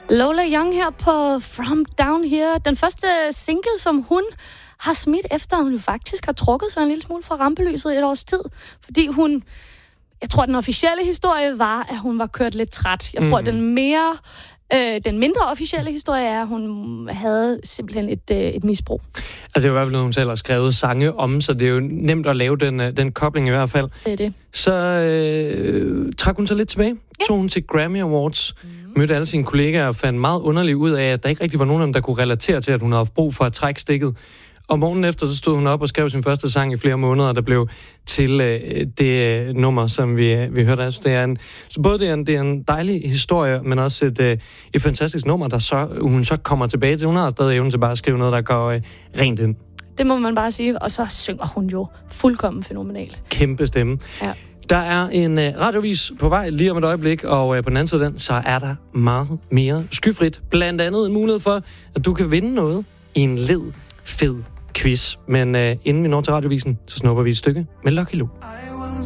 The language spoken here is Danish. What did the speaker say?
Lola Young her på From Down Here. Den første single, som hun har smidt efter, hun jo faktisk har trukket sig en lille smule fra rampelyset i et års tid. Fordi hun, jeg tror, den officielle historie var, at hun var kørt lidt træt. Jeg tror, den mindre officielle historie er, at hun havde simpelthen et misbrug. Altså, det er jo i hvert fald noget, hun selv har skrevet sange om, så det er jo nemt at lave den kobling i hvert fald. Det er det. Så trak hun sig lidt tilbage. Ja. Tog hun til Grammy Awards, mødte alle sine kollegaer og fandt meget underligt ud af, at der ikke rigtig var nogen af dem, der kunne relatere til, at hun havde haft brug for at trække stikket. Og morgenen efter, så stod hun op og skrev sin første sang i flere måneder, der blev til det nummer, som vi hørte. Altså, det er en dejlig historie, men også et fantastisk nummer, der hun så kommer tilbage til. Hun har stadig evnen til bare at skrive noget, der går rent ind. Det må man bare sige. Og så synger hun jo fuldkommen fænomenalt. Kæmpe stemme. Ja. Der er en radiovis på vej lige om et øjeblik, og på den anden side af den, så er der meget mere skyfrit. Blandt andet en mulighed for, at du kan vinde noget i en fed quiz. Men inden vi når til radiovisen, så snupper vi et stykke med Lucky Luke.